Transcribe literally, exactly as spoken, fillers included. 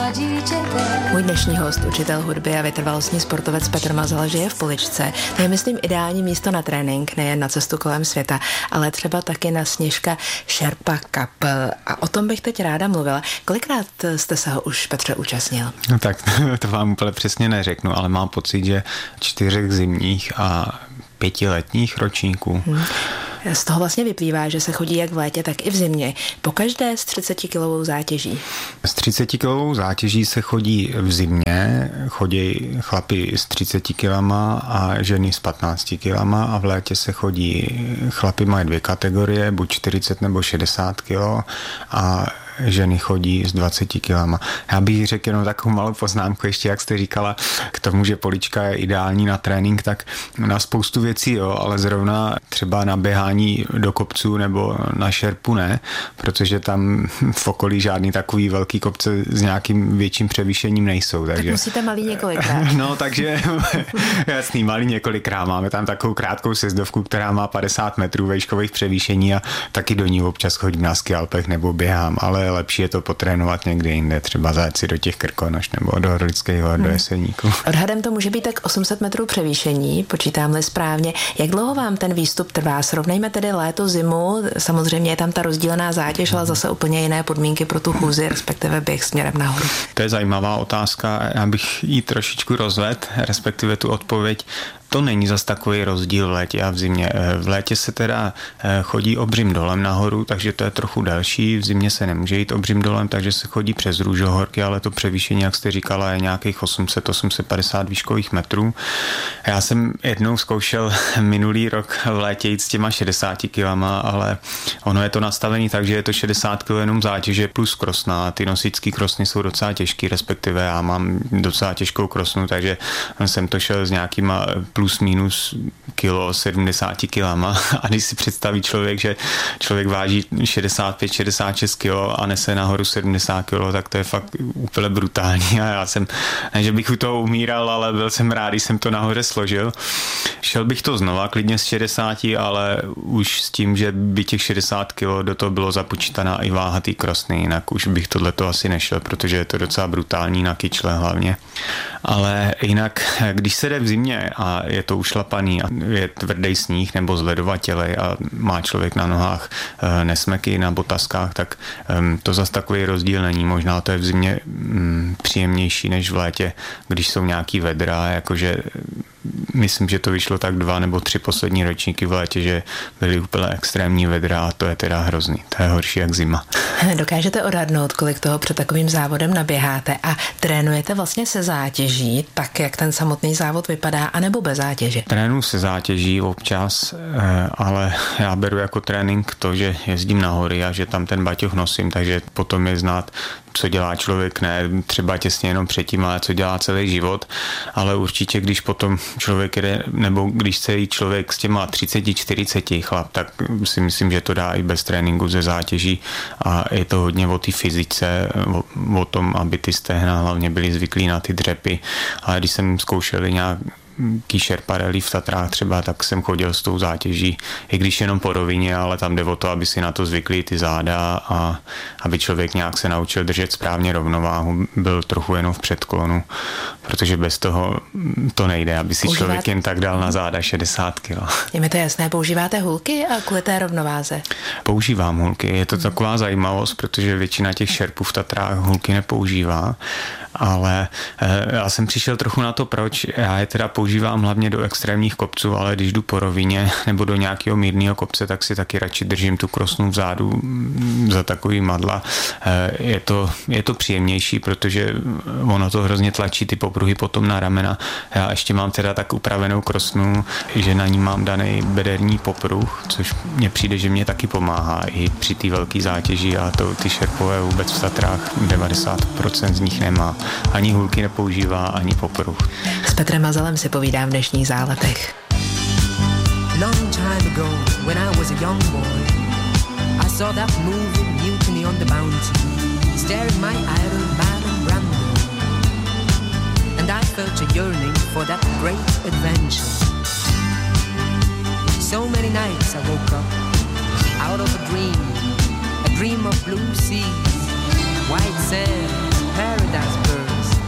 Můj dnešní host, učitel hudby a vytrvalostní sportovec Petr Mazal, žije v Poličce. To je, myslím, ideální místo na trénink, nejen na cestu kolem světa, ale třeba taky na Sněžka Sherpa Cup. A o tom bych teď ráda mluvila. Kolikrát jste se ho už, Petře, účastnil? No tak to vám úplně přesně neřeknu, ale mám pocit, že čtyřech zimních a pěti letních ročníků. Hmm. Z toho vlastně vyplývá, že se chodí jak v létě, tak i v zimě. Pokaždé s třicetikilovou zátěží. S třicetikilovou zátěží se chodí v zimě, chodí chlapi s třiceti kilama a ženy s patnácti kilama a v létě se chodí, chlapi mají dvě kategorie, buď čtyřicet nebo šedesát kilo a ženy chodí s dvaceti kilama. Já bych řekl jenom takovou malou poznámku, ještě jak jste říkala, k tomu, že Polička je ideální na trénink, tak na spoustu věcí jo, ale zrovna třeba na běhání do kopců nebo na šerpu ne, protože tam v okolí žádný takový velký kopce s nějakým větším převýšením nejsou. Takže... Tak musíte malý několikrát. No, takže jasný, malý několikrát. Máme tam takovou krátkou sjezdovku, která má padesát metrů vejškových převýšení a taky do ní občas chodím na skialpech nebo běhám, ale lepší je to potrénovat někde jinde, třeba zajet si do těch Krkonoš nebo do Orlických hor, hmm. do Jeseníku. Odhadem to může být tak osm set metrů převýšení, počítám-li správně. Jak dlouho vám ten výstup trvá? Srovnejme tedy léto, zimu, samozřejmě je tam ta rozdílená zátěž, ale zase úplně jiné podmínky pro tu chůzi, respektive běh směrem nahoru. To je zajímavá otázka, já bych ji trošičku rozvedl, respektive tu odpověď. To není zas takový rozdíl v létě a v zimě. V létě se teda chodí obřím dolem nahoru, takže to je trochu delší. V zimě se nemůže jít obřím dolem, takže se chodí přes Růžohorky, ale to převýšení, jak jste říkala, je nějakých osm set až osm set padesát výškových metrů. Já jsem jednou zkoušel minulý rok v létě jít s těma šedesáti kilama, ale ono je to nastavený tak, že je to šedesát kil jenom zátěže plus krosna. Ty nosičský krosny jsou docela těžký, respektive já mám docela těžkou krosnu, takže jsem to šel s nějakýma plus minus kilo, sedmdesáti kilama a když si představí člověk, že člověk váží šedesát pět šedesát šest kilo a nese nahoru sedmdesát kilo, tak to je fakt úplně brutální a já jsem, ne, že bych u toho umíral, ale byl jsem rád, když jsem to nahoře složil. Šel bych to znova klidně z šedesáti, ale už s tím, že by těch šedesát kilo do toho bylo započítaná i váha té krosny, jinak už bych tohleto asi nešel, protože je to docela brutální na kyčle hlavně. Ale jinak, když se jde v zimě a je to ušlapaný a je tvrdý sníh nebo zledovatělej a má člověk na nohách nesmeky na botaskách, tak to zas takový rozdíl není. Možná to je v zimě příjemnější než v létě, když jsou nějaký vedra, jakože myslím, že to vyšlo tak dva nebo tři poslední ročníky v létě, že byly úplně extrémní vedra a to je teda hrozný. To je horší jak zima. Dokážete odhadnout, kolik toho před takovým závodem naběháte a trénujete vlastně se zátěží, tak jak ten samotný závod vypadá, anebo bez zátěže? Trénuji se zátěží občas, ale já beru jako trénink to, že jezdím na hory a že tam ten baťoch nosím, takže potom je znát, co dělá člověk, ne třeba těsně jenom předtím, ale co dělá celý život, ale určitě, když potom člověk jde, nebo když chce jít člověk s těma třiceti čtyřiceti chlap, tak si myslím, že to dá i bez tréninku ze zátěží a je to hodně o té fyzice, o, o tom, aby ty stehna hlavně byly zvyklí na ty dřepy, ale když jsem zkoušel nějak Sherpa Rally v Tatrách třeba, tak jsem chodil s tou zátěží, i když jenom po rovině, ale tam jde o to, aby si na to zvykli ty záda a aby člověk nějak se naučil držet správně rovnováhu, byl trochu jenom v předklonu, protože bez toho to nejde, aby si Používáte... člověk jen tak dal na záda šedesát kilo. Je mi to jasné, používáte hulky a kvůli té rovnováze? Používám hulky, je to taková zajímavost, protože většina těch šerpů v Tatrách hulky nepoužívá, ale já jsem přišel trochu na to, proč. Já je teda používám hlavně do extrémních kopců, ale když jdu po rovině nebo do nějakého mírného kopce, tak si taky radši držím tu krosnu vzadu za takový madla. Je to, je to příjemnější, protože ono to hrozně tlačí ty popruhy potom na ramena. Já ještě mám teda tak upravenou krosnu, že na ní mám daný bederní popruh, což mně přijde, že mě taky pomáhá i při té velké zátěži a to ty šerpové vůbec v Tatrách devadesát procent z nich nemá. Ani hulky nepoužívá, ani popruh. S Petrem Mazalem si povídám v dnešních záletech. Long time ago, when I was a young boy, I saw that movie Mutiny on the Bounty, staring my idol Marlon Brando, and I felt a yearning for that great adventure. So many nights I woke up out of a dream, a dream of blue seas, white sand,